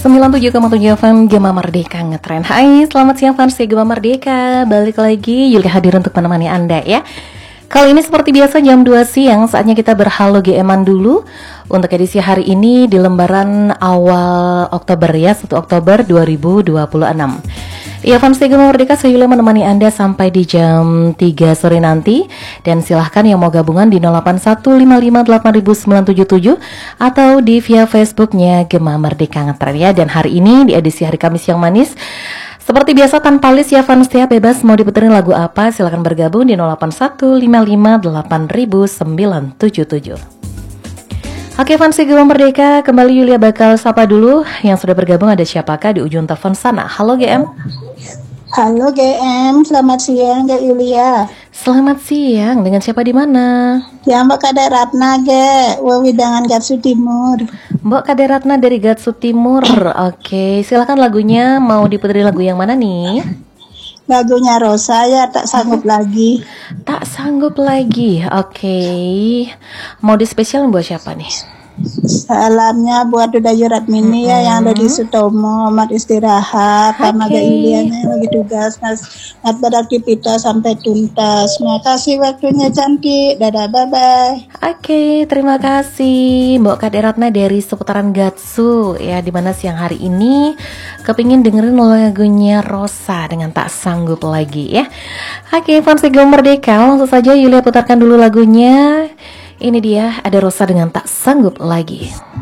97,7 FM Gema Merdeka ngetren. Hai, selamat siang fans Gema Merdeka. Balik lagi, Yulia hadir untuk menemani Anda ya. Kali ini seperti biasa jam 2 siang, saatnya kita berhalo GM-an dulu. Untuk edisi hari ini di lembaran awal Oktober ya, 1 Oktober 2026. Ya fans Gema Merdeka, saya Yulia menemani Anda sampai di jam 3 sore nanti. Dan silahkan yang mau gabungan di 0815580977 atau di via Facebooknya Gema Merdeka Ngetren ya. Dan hari ini di edisi hari Kamis yang manis, seperti biasa tanpa list ya fans ya, bebas mau diputerin lagu apa silahkan bergabung di 0815580977. Oke fans Gema Merdeka, kembali Yulia bakal sapa dulu yang sudah bergabung. Ada siapakah di ujung telepon sana? Halo GM. Halo GM, selamat siang Kak Yulia. Selamat siang, dengan siapa di mana? Ya Mbak Kade Ratna Ge, Wewidangan Gatsu Timur. Mbak Kade Ratna dari Gatsu Timur. Oke, silakan lagunya mau diputerin lagu yang mana nih? Lagunya Rosa ya, tak sanggup lagi. Tak sanggup lagi. Oke. Mau dispesialin buat siapa nih? Salamnya buat Duda Yuratmini ya yang ada di Sutomo, Mat istirahat, sama Kak Yulianya lagi tugas, mas beraktivitas sampai tuntas. Makasih waktunya cantik, dadah bye-bye. Oke, terima kasih Mbak Kade Ratna dari seputaran Gatsu ya, dimana siang hari ini kepingin dengerin lagunya Rosa dengan Tak Sanggup Lagi ya. Oke, fans Gema Merdeka, langsung saja Yulia putarkan dulu lagunya. Ini dia, ada Rosa dengan Tak Sanggup Lagi.